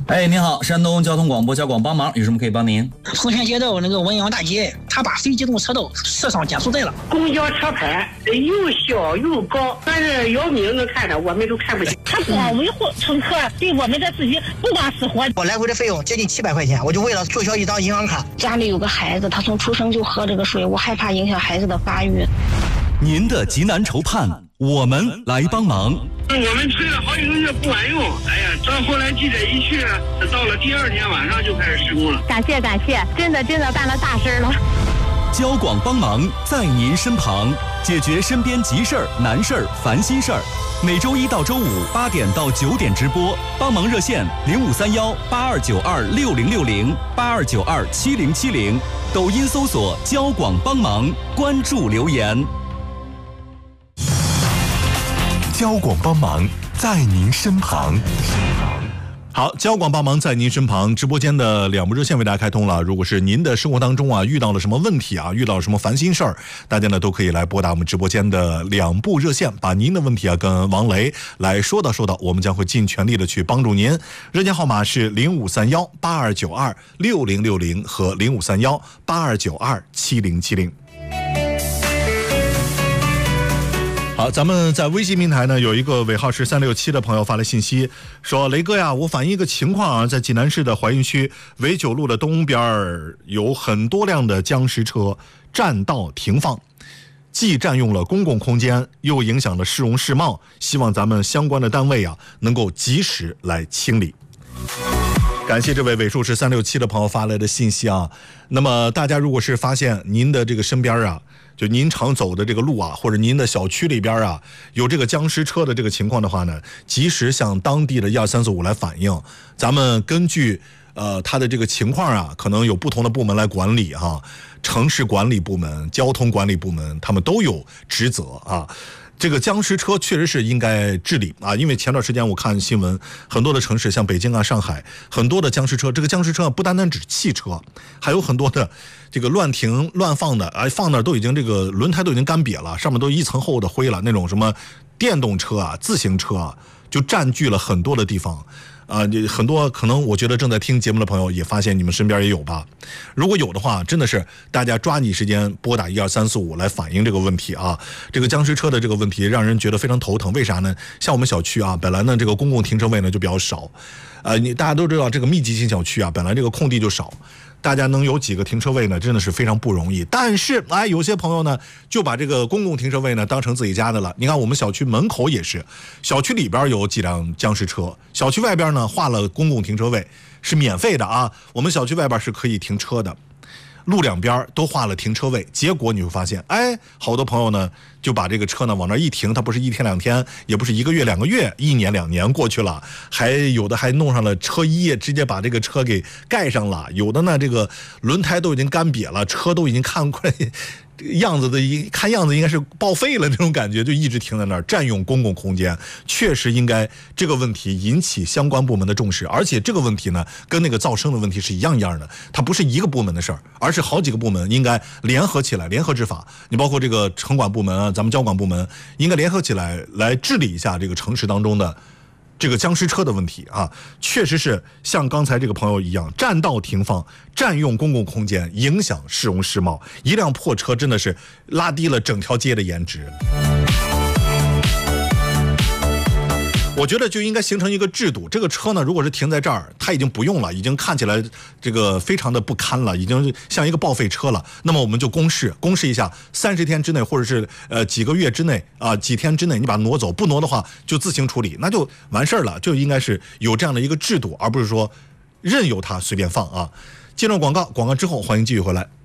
哎，您好，山东交通广播交广帮忙，有什么可以帮您？ 丰田街道那个文阳大街，他把非机动车道设上减速带了。 公交车牌又小又高，但是姚明能看的，我们都看不见。 他光维护乘客，对我们的自己不管死活。 我来回的费用接近700块钱，我就为了注销一张银行卡。 家里有个孩子，他从出生就喝这个水，我害怕影响孩子的发育。 您的急难愁盼，我们来帮忙。 我们催了好几个月不管用，哎呀，到后来记者一去，到了第2天晚上就开始施工了。 感谢，真的办了大事了。 交广帮忙在您身旁，解决身边急事儿、难事儿、烦心事儿。每周1到周58点到9点直播，帮忙热线05318292606082927070，抖音搜索交广帮忙，关注留言。 交广帮忙在您身旁。 好，交广帮忙在您身旁，直播间的2部热线为大家开通了。如果是您的生活当中啊遇到了什么问题啊，遇到了什么烦心事儿，大家呢都可以来拨打我们直播间的2部热线，把您的问题啊跟王雷来说道，我们将会尽全力的去帮助您。热线号码是053182926060和053182927070。好，咱们在微信平台呢有一个尾号是367的朋友发来信息说，雷哥呀，我反映一个情况啊，在济南市的怀孕区纬9路的东边有很多辆的僵尸车占道停放，既占用了公共空间，又影响了市容市貌，希望咱们相关的单位啊能够及时来清理。感谢这位尾数是367的朋友发来的信息啊。那么大家如果是发现您的这个身边啊，就您常走的这个路啊，或者您的小区里边啊有这个僵尸车的这个情况的话呢，及时向当地的12345来反映，咱们根据它的这个情况啊，可能有不同的部门来管理哈，城市管理部门、交通管理部门，他们都有职责啊。这个僵尸车确实是应该治理啊，因为前段时间我看新闻，很多的城市像北京啊、上海，很多的僵尸车，这个僵尸车不单单指汽车，还有很多的这个乱停乱放的，放那儿都已经这个轮胎都已经干瘪了，上面都一层厚的灰了，那种什么电动车啊、自行车啊，就占据了很多的地方。很多可能我觉得正在听节目的朋友也发现你们身边也有吧，如果有的话，真的是大家抓紧时间拨打12345来反映这个问题啊。这个僵尸车的这个问题让人觉得非常头疼，为啥呢？像我们小区啊，本来呢这个公共停车位呢就比较少，大家都知道这个密集型小区啊，本来这个空地就少，大家能有几个停车位呢，真的是非常不容易。但是有些朋友呢就把这个公共停车位呢当成自己家的了。你看我们小区门口也是，小区里边有几辆僵尸车，小区外边呢划了公共停车位，是免费的啊，我们小区外边是可以停车的，路两边都画了停车位，结果你会发现，好多朋友呢就把这个车呢往那一停，它不是1天2天，也不是1个月2个月，1年2年过去了，还有的还弄上了车衣，直接把这个车给盖上了，有的呢这个轮胎都已经干瘪了，车都已经看快样子应该是报废了，这种感觉就一直停在那儿，占用公共空间，确实应该这个问题引起相关部门的重视。而且这个问题呢跟那个噪声的问题是一样的，它不是一个部门的事儿，而是好几个部门应该联合起来，联合执法。你包括这个城管部门啊，咱们交管部门应该联合起来来治理一下这个城市当中的这个僵尸车的问题啊，确实是像刚才这个朋友一样，占道停放，占用公共空间，影响市容市貌。一辆破车真的是拉低了整条街的颜值。我觉得就应该形成一个制度，这个车呢如果是停在这儿，它已经不用了，已经看起来这个非常的不堪了，已经像一个报废车了，那么我们就公示一下，30天之内或者是几个月之内啊，几天之内你把它挪走，不挪的话就自行处理，那就完事儿了，就应该是有这样的一个制度，而不是说任由它随便放啊。进入广告之后欢迎继续回来。